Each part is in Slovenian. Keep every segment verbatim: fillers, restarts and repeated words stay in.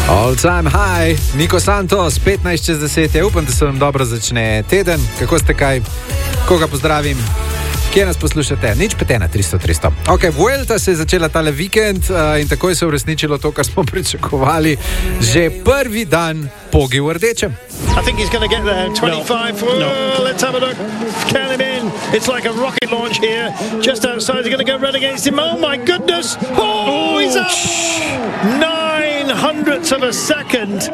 All time high, Nico Santos, petnajst čez deset je, upam, da se vam dobro začne teden. Kako ste kaj? Koga pozdravim? Kje nas poslušate? Nič pet ena tristo tristo. Ok, Vuelta se je začela tale vikend uh, in takoj se je uresničilo to, kar smo pričakovali. Že prvi dan pogi v rdečem. I think he's going to get there. twenty-five. No. No. Let's have a look. Can him in. It's like a rocket launch here. Just outside. He's going to go right against him. Oh my goodness. Oh, he's up. Nine hundredths of a second.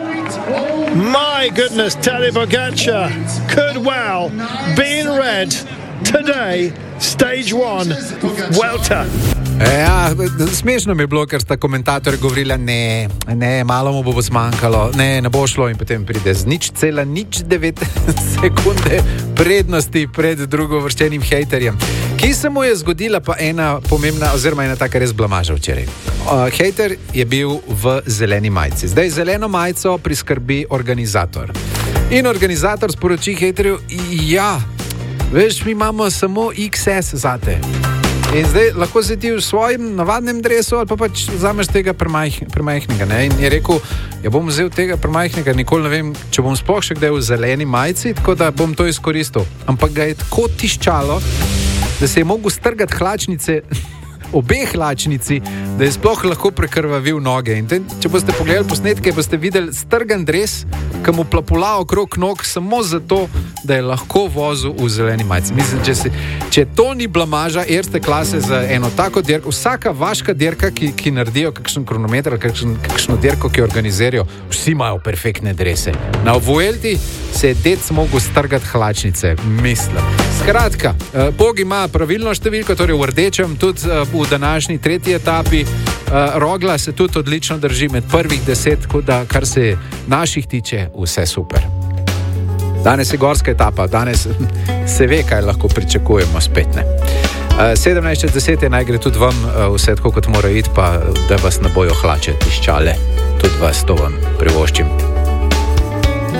My goodness. Tadej Pogačar could well be in red today. Stage one. Vuelta. Ja, smešno mi je bilo, ker sta komentatorji govorila, ne, ne, malo mu bo zmanjkalo, ne, ne bo šlo in potem pride z nič cela, nič devet sekunde prednosti pred drugovrščenim hejterjem. Ki se mu je zgodila pa ena pomembna, oziroma ena taka res blamaža včeraj. Uh, hejter je bil v zeleni majici. Zdaj zeleno majico priskrbi organizator. In organizator sporoči hejterju, ja, veš, mi imamo samo iks es zate. In zdaj lahko si ti v svojem navadnem dresu ali pa pač vzameš tega premajh, premajhnega. Ne? In je rekel, ja bom vzel tega premajhnega, nikoli ne vem, če bom sploh še kdaj v zeleni majici, tako da bom to izkoristil. Ampak ga je tako tiščalo, da se je mogel strgati hlačnice, obe hlačnici, da je sploh lahko prekrvavil noge. In ten, če boste pogledali posnetke, boste videli strgan dres, ki mu plapula okrog nog samo zato, da je lahko vozil v zeleni majici. Mislim, če, si, če to ni blamaža erste klase za eno tako dirko, vsaka vaška dirka, ki, ki naredijo kakšen kronometer, kakšen, kakšno dirko, ki organizirajo, vsi imajo perfektne drese. Na Vuelti se je dec mogel strgati hlačnice, mislim. Skratka, Pog ima pravilno številko, torej v rdečem, tudi v današnji tretji etapi. Rogla se tudi odlično drži med prvih deset, da kar se naših tiče, vse super. Danes je gorska etapa, danes se ve, kaj lahko pričakujemo spet, ne. sedemnajst čez deset je, naj gre tudi vam vse tako, kot mora iti, pa da vas ne bojo hlače tiščale. Tudi vas, to vam privoščim.